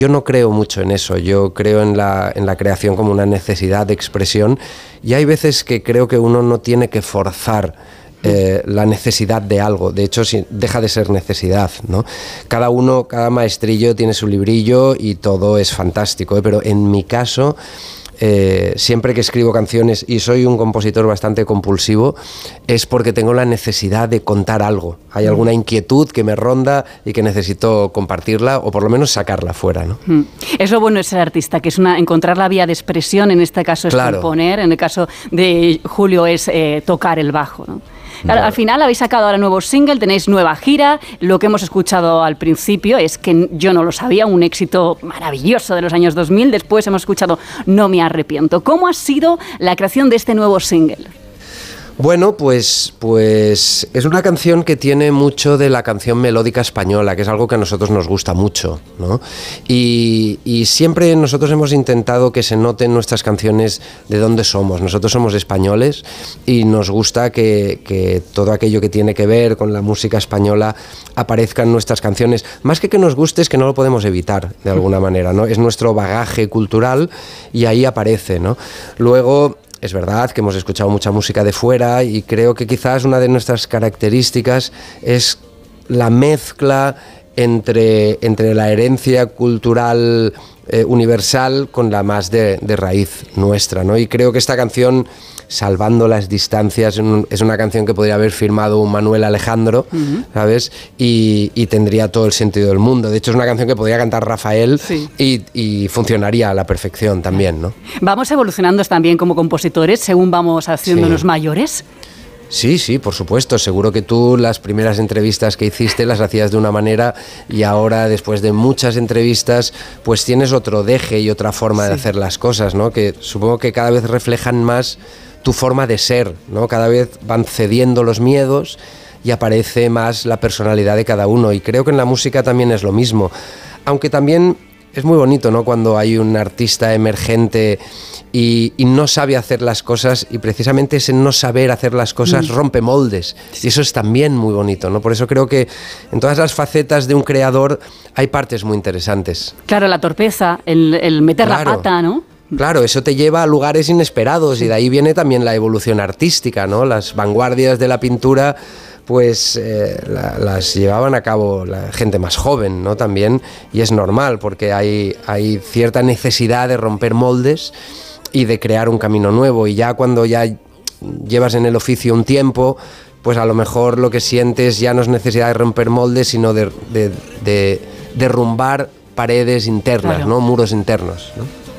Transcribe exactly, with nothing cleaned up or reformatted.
Yo no creo mucho en eso, yo creo en la, en la creación como una necesidad de expresión, y hay veces que creo que uno no tiene que forzar eh, la necesidad de algo, de hecho si, deja de ser necesidad, ¿no? Cada uno, cada maestrillo tiene su librillo y todo es fantástico, ¿eh? Pero en mi caso... Eh, siempre que escribo canciones, y soy un compositor bastante compulsivo, es porque tengo la necesidad de contar algo. Hay alguna inquietud que me ronda y que necesito compartirla o por lo menos sacarla fuera, ¿no? Mm. Es lo bueno de ser artista, que es una, encontrar la vía de expresión. En este caso es claro. componer, en el caso de Julio es eh, tocar el bajo, ¿no? Claro, al final habéis sacado ahora nuevo single, tenéis nueva gira. Lo que hemos escuchado al principio es que yo no lo sabía, un éxito maravilloso de los años dos mil. Después hemos escuchado No me arrepiento. ¿Cómo ha sido la creación de este nuevo single? Bueno, pues, pues es una canción que tiene mucho de la canción melódica española, que es algo que a nosotros nos gusta mucho, ¿no? Y, y siempre nosotros hemos intentado que se note en nuestras canciones de dónde somos. Nosotros somos españoles y nos gusta que, que todo aquello que tiene que ver con la música española aparezca en nuestras canciones. Más que que nos guste, es que no lo podemos evitar de alguna manera, ¿no? Es nuestro bagaje cultural y ahí aparece, ¿no? Luego... Es verdad que hemos escuchado mucha música de fuera y creo que quizás una de nuestras características es la mezcla entre, entre la herencia cultural eh, universal con la más de, de raíz nuestra, ¿no? Y creo que esta canción, salvando las distancias, es una canción que podría haber firmado un Manuel Alejandro, uh-huh. ¿sabes? Y, y tendría todo el sentido del mundo. De hecho, es una canción que podría cantar Rafael, sí. y, y funcionaría a la perfección también, ¿no? ¿Vamos evolucionando también como compositores según vamos haciéndonos sí. mayores? Sí, sí, por supuesto. Seguro que tú las primeras entrevistas que hiciste las hacías de una manera y ahora, después de muchas entrevistas, pues tienes otro deje y otra forma sí. de hacer las cosas, ¿no? Que supongo que cada vez reflejan más tu forma de ser, ¿no? Cada vez van cediendo los miedos y aparece más la personalidad de cada uno, y creo que en la música también es lo mismo, aunque también es muy bonito, ¿no? Cuando hay un artista emergente y, y no sabe hacer las cosas, y precisamente ese no saber hacer las cosas mm. rompe moldes, y eso es también muy bonito, ¿no? Por eso creo que en todas las facetas de un creador hay partes muy interesantes. Claro, la torpeza, el, el meter claro. la pata, ¿no? Claro, eso te lleva a lugares inesperados, sí. y de ahí viene también la evolución artística, ¿no? Las vanguardias de la pintura, pues eh, la, las llevaban a cabo la gente más joven, ¿no? También, y es normal, porque hay, hay cierta necesidad de romper moldes y de crear un camino nuevo, y ya cuando ya llevas en el oficio un tiempo, pues a lo mejor lo que sientes ya no es necesidad de romper moldes, sino de, de, de derrumbar paredes internas, claro. ¿no? Muros internos, ¿no?